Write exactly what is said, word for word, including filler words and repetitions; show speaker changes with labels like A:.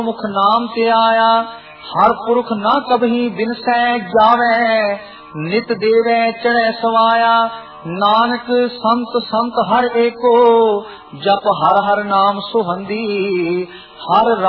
A: मुख नाम ते आया, हर पुरख न कभी बिनसै जावै, नित देवै चढ़ै सवाया। नानक संत संत हर एको, जप हर हर नाम सुहंदी, हर